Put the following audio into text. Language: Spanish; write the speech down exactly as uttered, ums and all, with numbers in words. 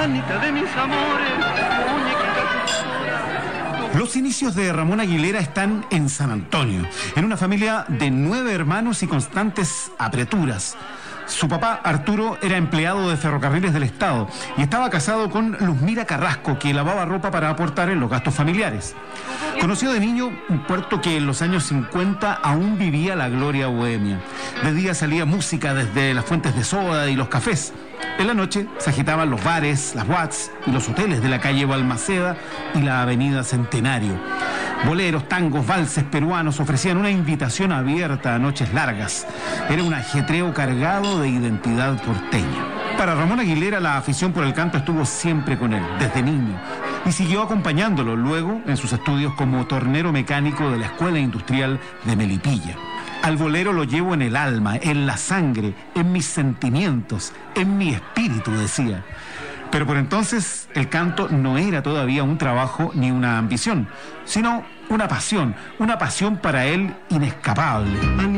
hermanita de mis amores, Los inicios de Ramón Aguilera están en San Antonio, en una familia de nueve hermanos y constantes apreturas. Su papá, Arturo, era empleado de Ferrocarriles del Estado y estaba casado con Luzmira Carrasco, que lavaba ropa para aportar en los gastos familiares. Conoció de niño un puerto que en los años cincuenta aún vivía la gloria bohemia. De día salía música desde las fuentes de soda y los cafés. En la noche se agitaban los bares, las boates y los hoteles de la calle Balmaceda y la avenida Centenario. Boleros, tangos, valses peruanos ofrecían una invitación abierta a noches largas. Era un ajetreo cargado de identidad porteña. Para Ramón Aguilera, la afición por el canto estuvo siempre con él, desde niño, y siguió acompañándolo luego en sus estudios como tornero mecánico de la Escuela Industrial de Melipilla. Al bolero lo llevo en el alma, en la sangre, en mis sentimientos, en mi espíritu, decía. Pero por entonces el canto no era todavía un trabajo ni una ambición, sino una pasión, una pasión para él inescapable.